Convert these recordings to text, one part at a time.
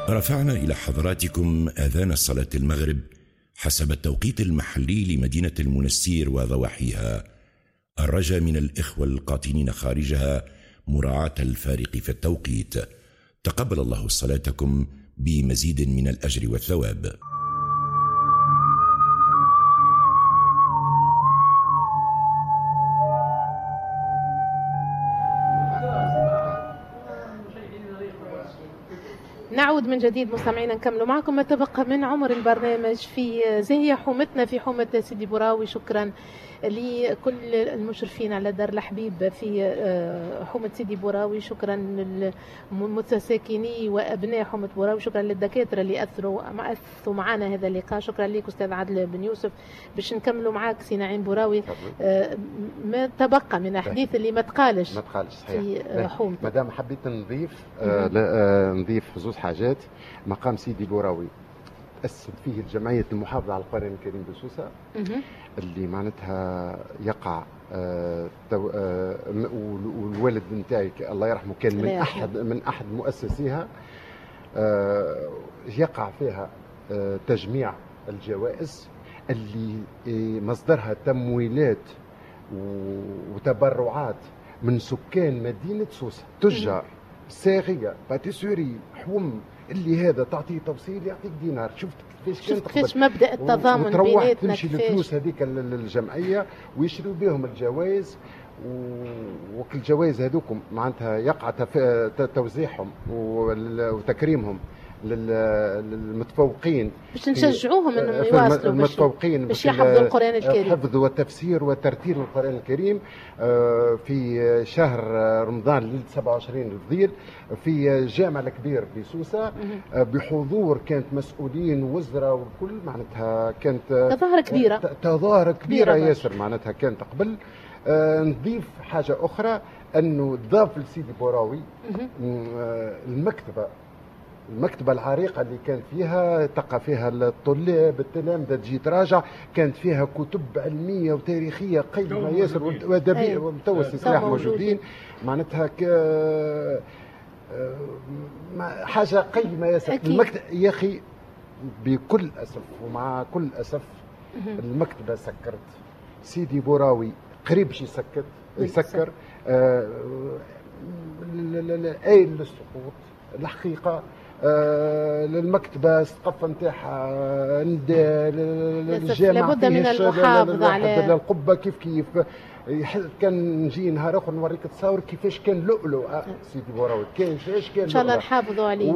رفعنا إلى حضراتكم آذان الصلاة المغرب حسب التوقيت المحلي لمدينة المنستير وضواحيها، الرجاء من الإخوة القاطنين خارجها مراعاة الفارق في التوقيت. تقبل الله صلاتكم بمزيد من الأجر والثواب. نعود من جديد مستمعينا، نكمل معكم ما تبقى من عمر البرنامج في زي حومتنا في حومة سيدي بوراوي. شكرا لكل المشرفين على دار الحبيب في حومة سيدي بوراوي، شكرا للمتساكني وأبناء حومة بوراوي، شكرا للدكاترة اللي أثروا معنا هذا اللقاء، شكرا لك أستاذ عادل بن يوسف. باش نكملوا معك سي نعيم بوراوي ما تبقى من أحاديث اللي ما تقالش في حومة. مادام حبيت نضيف زوج حاجات. مقام سيدي بوراوي تأسست فيه الجمعية المحافظة على القرآن الكريم بسوسة، اللي معناتها يقع والوالد نتاعي الله يرحمه كان من أحد مؤسسيها. يقع فيها تجميع الجوائز اللي مصدرها تمويلات وتبرعات من سكان مدينة سوسة، تجار، صاغية، باتيسوري، حوم، اللي هذا تعطيه توصيل يعطيك دينار. شفت كيفاش مبدأ التضامن بيناتنا، تمشي الفلوس هذيك للجمعية ويشروا بهم الجوائز، وكل الجوائز هذوكم معناتها يقع توزيعهم وتكريمهم للمتفوقين، باش نشجعوهم انهم يواصلوا المتفوقين باش يحفظوا القرآن الكريم، حفظ وتفسير وترتيل القرآن الكريم في شهر رمضان ليلة 27 الفضيل في الجامع الكبير بسوسة، بحضور كانت مسؤولين وزراء وكل، معناتها كانت تظاهرة كبيرة ياسر معناتها كانت قبل. نضيف حاجة أخرى، أنه ضاف لسيدي بوراوي المكتبة العريقة اللي كان فيها تقى فيها الطلاب التلامذة تجي تراجع، كانت فيها كتب علمية وتاريخية قيمة ياسر وأدبية ومتوسط سلاح موجودين، معناتها حاجة قيمة ياسر. المكتبة يا أخي بكل أسف ومع كل أسف المكتبة سكرت. سيدي بوراوي قريب شي يسكر آيل للسقوط الحقيقة. للمكتبة الثقافة نتاعها نداء للجامعة، لابد من المحافظة على القبة. كيف كان نجي نهار اخر نوريك تصاور كيفاش كان لؤلؤ سيدي بوراوي، كيفاش كان ان شاء الله نحافظوا عليه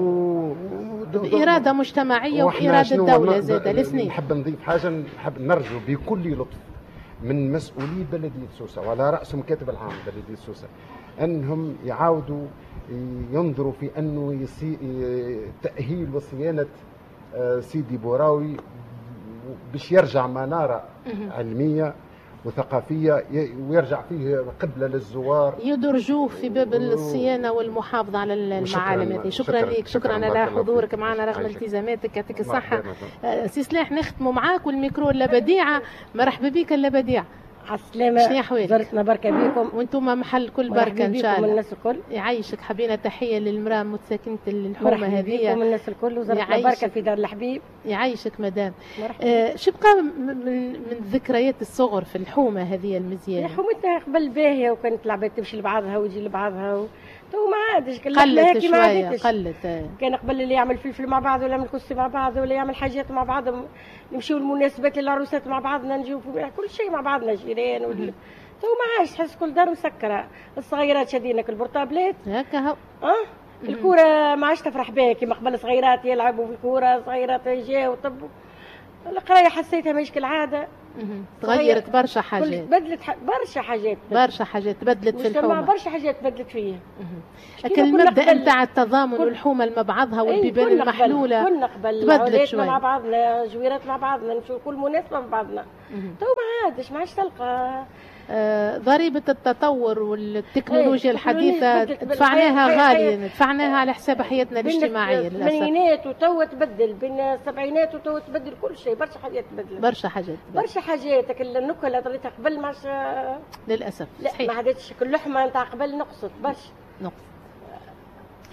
بإرادة مجتمعية وبإرادة الدولة زادة لسنين. نحب نضيف حاجة، نحب نرجو بكل لطف من مسؤولي بلدية سوسة وعلى رأسهم كاتب العام بلدية سوسة أنهم يعاودوا ينظروا في أنه تأهيل وصيانة سيدي بوراوي باش يرجع منارة علمية وثقافية ويرجع فيه قبلة للزوار، يدرجوه في باب الصيانة والمحافظة على المعالم هذه. شكرا لك، شكرا على حضورك معنا رغم التزاماتك، يعطيك الصحة. سي سلاح نختموا معاك والميكرو اللبديعة. مرحبا بك اللبديعة. عالسلامة. شنو أحوالك؟ زرتنا بركة بكم وانتم محل كل بركة ان شاء الله. الناس الكل يعيشك. حبينا تحية للمرأة متساكنة الحومة هذه. مرحبا الناس الكل وزرتنا بركة في دار الحبيب. يعيشك مدام. شو بقى من ذكريات الصغر في الحومة هذه المزيانة؟ حومتنا قبل باهية وكانت لعبات تمشي لبعضها وتجي لبعضها تو ما عادش قلت شوية قلت. كان قبل اللي يعمل فلفل مع بعض ولا يعمل كسي مع بعض ولا يعمل حاجات مع بعض، نمشيو المناسبات للعروسات مع بعضنا، نجيو كل شيء مع بعضنا، جيران تو ما عادش، تحس كل دار مسكرة. الصغيرات شادينك البورتابلات هكا هو. الكورة ما عادش تفرح بها كيما قبل. صغيرات يلعبوا في الكورة، صغيرات يجاو وطبوا. القراية حسيتها مش كالعادة، تغيرت برشا حاجات، بدلت برشا حاجات تبدلت في الحومة، برشا حاجات بدلت فيها. لكن المبدأ نتاع التضامن والحومة مع بعضها والبيبان المحلولة كنا قبل تبدلت شوية مع بعضنا، جويرات مع بعضنا، نمشوا كل مناسبة مع بعضنا. تو ما عادش تلقى. ضريبة التطور والتكنولوجيا الحديثة دفعناها غالية، دفعناها على حساب حياتنا الاجتماعية للأسف. الثمانينات وتو تبدل، بين السبعينات وتو تبدل كل شيء، برشا حاجات تبدلت، برشا حاجات. النكهة اللي طريتها قبل ماش للأسف لا صحيح. ما عادتش كل لحمة نتاع قبل نقصت برشا.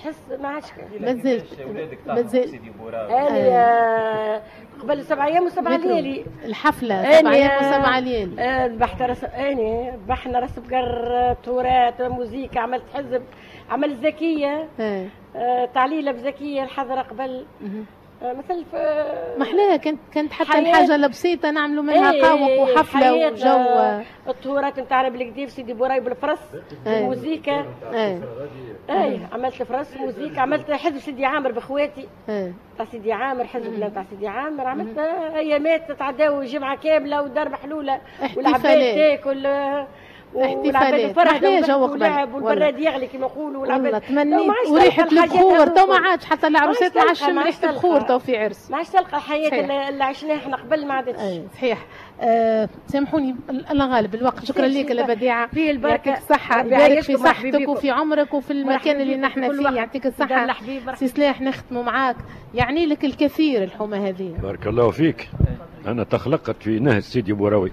تحس ما عادش مازال سيدي انا قبل 7 ايام و7 ليالي الحفله 7 ايام و7 ليالي ذبحت ذبحنا راس بقر تورات موزيكا عملت حزب عملت زكيه تعليله بزكيه الحضره قبل مثل محلاها كانت حتى الحاجه البسيطه نعملوا منها قاوق وحفله وجو الطورات نتاعنا بالكديف سيدي بوراي بالفرس موزيكا عملت الفرس موزيكا عملت حزب سيدي عامر باخواتي تاع سيدي عامر حزب تاع سيدي عامر عملت ايامات تتعداو جمعه كامله ودار محلوله والعباد تاكل احتفالات الفرح جو قبل والبراد يغلي كما يقولوا والعباد تمنيت وريحه البخور تو ما عادش حتى العروسات ما عادش ريحه البخور تو في عرس ما عادش تلقى الحياه اللي عشناها احنا قبل ما عادتش صحيح سامحوني الله غالب الوقت شكرا لك لبديعه في البركه الصحه يبارك في صحتك وفي عمرك وفي المكان اللي نحن فيه يعطيك الصحه سي سلاح نختموا معاك يعني لك الكثير الحومه هذه بارك الله فيك انا تخلقت في نهج سيدي بوراوي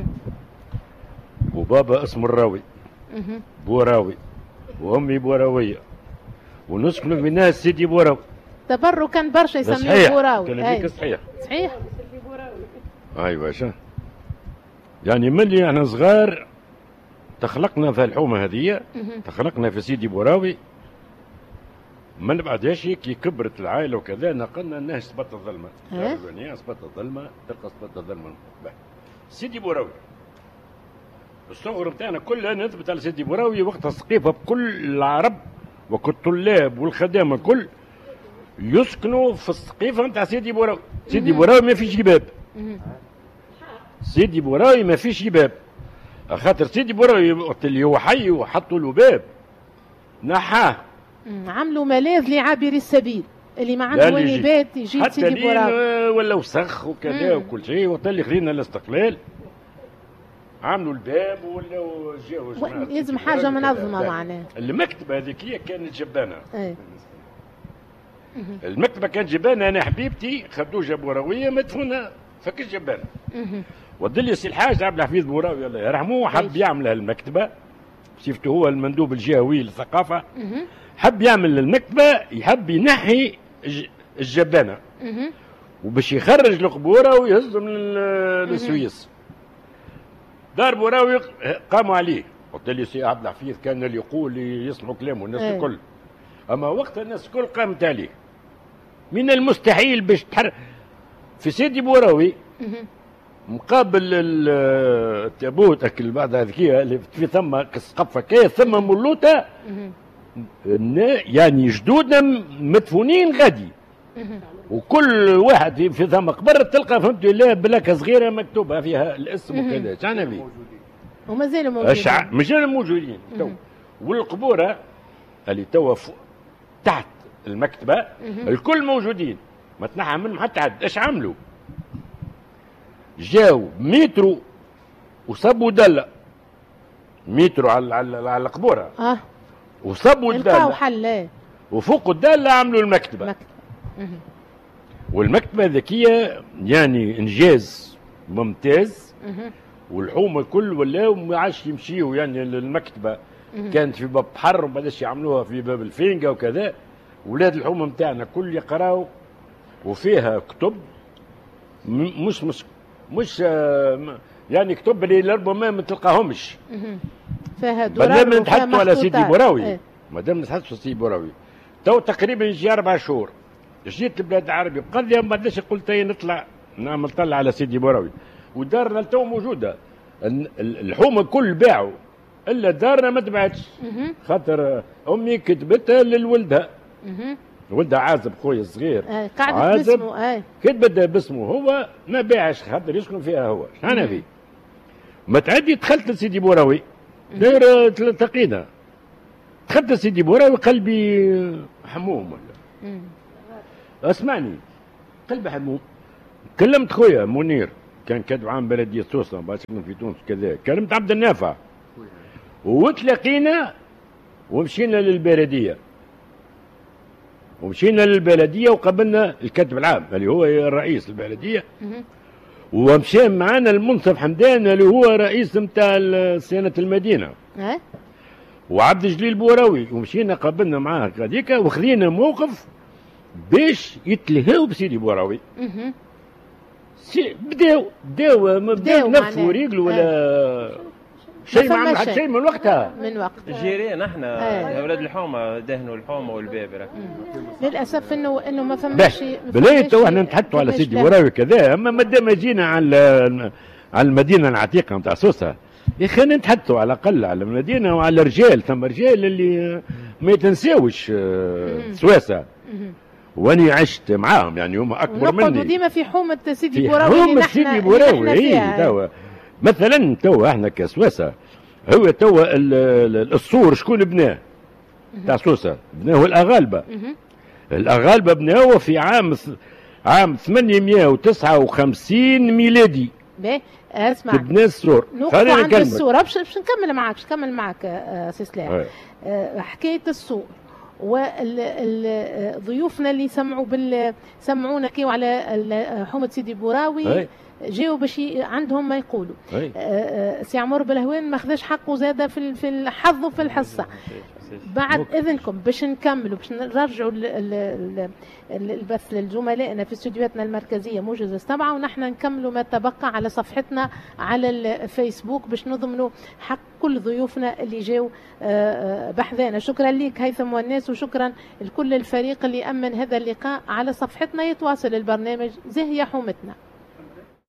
وبابا اسمه الراوي بوراوي وامي بوراويه ونسكن في نهج سيدي بوراوي تبركا برشا يسميه بوراوي كلامك صحيح صحيح ايوه يعني ملي احنا صغار تخلقنا في الحومه هذه تخلقنا في سيدي بوراوي من بعدهاش كي كبرت العائله وكذا نقلنا الناس سبط الظلمه سبط الظلمه تلقى سبط الظلمه سيدي بوراوي الصغر بتاعنا كلها نثبت على سيدي بوراوي وقت السقيفه بكل العرب وكل الطلاب والخدامه الكل يسكنوا في السقيفه نتاع سيدي بوراوي. سيدي بوراوي ما فيش باب. سيدي بوراوي ما فيش باب خاطر سيدي بوراوي وقت اللي هو حي وحطوا له باب نحاه عملوا ملاذ لعابري السبيل اللي ما عنده وين يبات يجي سيدي بوراوي ولا وسخ وكذا وكل شيء. وقت اللي خلينا الاستقلال عملوا الباب ولا جاوا لازم حاجه منظمه معناها. المكتبه هذيك كانت جبانه. المكتبه كانت جبانه. انا حبيبتي خدوجه بوراويه مدفونه فك الجبانه. ودلي سي الحاج عبد الحفيظ بوراوي الله يرحمه حب يعمل المكتبه شفته هو المندوب الجهوي للثقافه. حب يعمل المكتبه يحب ينحي الجبانه وباش يخرج القبوره ويهزهم للسويس. دار بوراوي قاموا عليه. قلت لي سي عبد الحفيظ كان اللي يقول يسمعوا كلامه الناس الكل. اما وقت الناس الكل قامت عليه. من المستحيل باش في سيدي بوراوي مقابل التابوت اكل بعد هذيك اللي في ثم قفه كايه ثم ملوته يعني جدودنا مدفونين غادي. وكل واحد في ثم قبر تلقى فهمت الله بلاكه صغيره مكتوبه فيها الاسم وكذا شعنا به ومازالوا موجودين. مازالوا موجودين تو. والقبوره اللي توا تحت المكتبه الكل موجودين ما تنحى منهم حتى حد. ايش عملوا؟ جاوا مترو وصبوا دله مترو على القبوره وصبوا الداله حل وفوق الداله عملوا المكتبه. والمكتبه ذكيه يعني انجاز ممتاز. والحومه الكل ولاو ما عادش يمشيوا يعني للمكتبه. كانت في باب بحر وبداش يعملوها في باب الفينقه وكذا. ولاد الحومه نتاعنا كل يقراوا وفيها كتب مش يعني كتب اللي ربما ما تلقاهمش. فيها درر مادام نتحدثوا على سيدي بوراوي مادام نتحدثوا على سيدي بوراوي تو تقريبا يجي 4 شهور جيت البلاد العربيه بقضيه ما بداش قلت نطلع نعمل طلع على سيدي بوراوي. ودارنا تو موجوده. الحومه كل باعوا الا دارنا ما تبعتش خاطر امي كتبتها للولدها. ولدها عازب خويا الصغير قاعد باسمه كتبتها باسمه هو ما باعش خاطر يسكن فيها هو. شحال فيه ما تعدي دخلت لسيدي بوراوي دايره تلتقينا. دخلت لسيدي بوراوي قلبي حموم ولا اسمعني قلبي حموم. كلمت خويا منير كان كاتب عام بلديه سوسه بعد سكن في تونس كذا. كلمت عبد النافع وتلاقينا ومشينا للبلديه وقابلنا الكاتب العام اللي هو رئيس البلديه. ومشى معنا المنصف حمدان اللي هو رئيس نتاع صيانه المدينه. وعبد الجليل بوراوي، ومشينا قابلنا معاه هذيك وخذينا موقف باش يتلهوا بسيدي بوراوي. بداو نفسوا وريقلوا ولا شيء، ما عمل حتى شيء من وقتها. جيران احنا اولاد الحومه دهنوا الحومه والبابره. للاسف انه ما فماش بلاي تو احنا نتحدثوا على سيدي بوراوي كذا، اما ما دام جينا على المدينه العتيقه نتاع سوسه، يا اخي نتحدثوا على الاقل على المدينه وعلى الرجال. ثم رجال اللي ما يتنساوش سواسه، واني عشت معاهم يعني هم اكبر مني. نقعدوا ديما في حومه سيدي بوراوي. حومه سيدي بوراوي هي توا مثلا توا احنا كسواسه، هو توا السور شكون بناه؟ تاع سوسه بناه الاغالبه. الاغالبه بناوه في عام 859 ميلادي. باهي اسمع تبنى السور. نوقفوا عند السور باش نكمل معك سي سلاح. حكايه السور وضيوفنا اللي سمعونا كيو على حومه سيدي بوراوي جاوا باش عندهم ما يقولوا. سي عمر بلهوان ما خذاش حقه زاده في الحظ وفي الحصه. بعد اذنكم باش نكملوا باش نرجعوا البث لزملائنا في استديوهاتنا المركزيه موجز 7، ونحن نكملوا ما تبقى على صفحتنا على الفيسبوك باش نضمنوا حق كل ضيوفنا اللي جاوا بحذانا. شكرا لك هيثم والناس، وشكرا لكل الفريق اللي امن هذا اللقاء. على صفحتنا يتواصل البرنامج زاهية حومتنا.